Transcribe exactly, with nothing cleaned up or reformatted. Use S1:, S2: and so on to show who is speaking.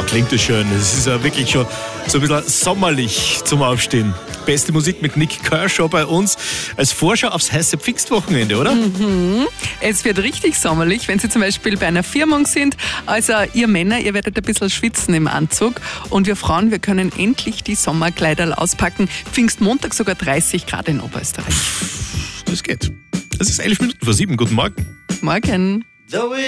S1: klingt das schön. Es ist ja wirklich schon so ein bisschen sommerlich zum Aufstehen. Beste Musik mit Nick Kershaw bei uns als Vorschau aufs heiße Pfingstwochenende, oder?
S2: Mhm. Es wird richtig sommerlich, wenn Sie zum Beispiel bei einer Firmung sind. Also ihr Männer, ihr werdet ein bisschen schwitzen im Anzug. Und wir Frauen, wir können endlich die Sommerkleider auspacken. Pfingstmontag sogar dreißig Grad in Oberösterreich.
S1: Das geht. Es ist elf Minuten vor sieben. Guten Morgen.
S2: Morgen.